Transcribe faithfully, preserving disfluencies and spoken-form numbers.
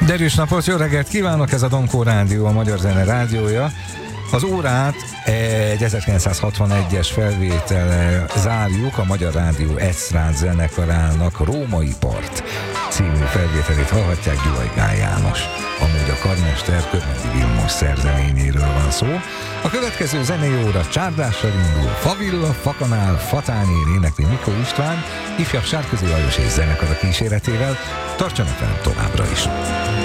Derűs napot, jó reggelt kívánok, ez a Donkó Rádió, a Magyar Zene rádiója. Az órát egy ezerkilencszázhatvanegyes felvétellel zárjuk, a Magyar Rádió Esztrád zenekarának Római Part című felvételét hallhatják, Gyulai Gál János. Amúgy a karmester Körmendi Vilmos szerzeményéről van szó. A következő zenei óra csárdással indul, Favilla, Fakanál, Fatányér énekli Mikó István, ifjabb Sárközi Lajos és zenekar a kíséretével. Tartsanak velem továbbra is!